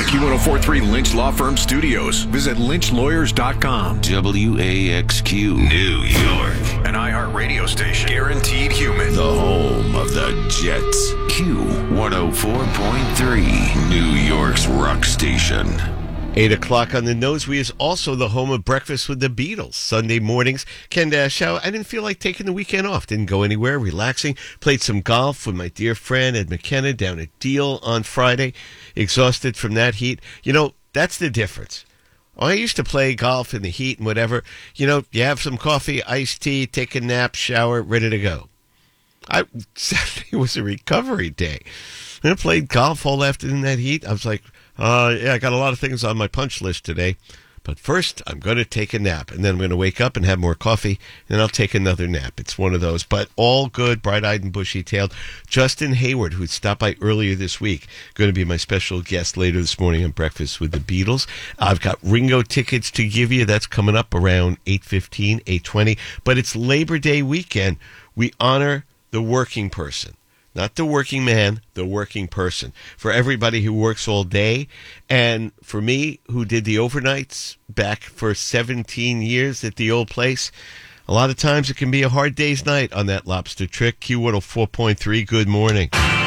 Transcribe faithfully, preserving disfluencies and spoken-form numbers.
Q one oh four point three Lynch Law Firm Studios. Visit lynch lawyers dot com. W A X Q, New York. An iHeartRadio station. Guaranteed human. The home of the Jets. Q one oh four point three, New York's rock station. Eight o'clock on the nose. We is also the home of Breakfast with the Beatles. Sunday mornings. Ken Dashow. I didn't feel like taking the weekend off. Didn't go anywhere. Relaxing. Played some golf with my dear friend Ed McKenna down at Deal on Friday. Exhausted from that heat. You know, that's the difference. I used to play golf in the heat and whatever. You know, you have some coffee, iced tea, take a nap, shower, ready to go. I Saturday was a recovery day. I played golf all afternoon in that heat. I was like, uh, yeah, I got a lot of things on my punch list today. But first, I'm going to take a nap. And then I'm going to wake up and have more coffee. And then I'll take another nap. It's one of those. But all good, bright-eyed and bushy-tailed. Justin Hayward, who stopped by earlier this week, going to be my special guest later this morning on Breakfast with the Beatles. I've got Ringo tickets to give you. That's coming up around eight fifteen, eight twenty. But it's Labor Day weekend. We honor the working person. Not the working man, the working person. For everybody who works all day. And for me, who did the overnights back for seventeen years at the old place, a lot of times it can be a hard day's night on that lobster trick. Q one oh four point three, good morning.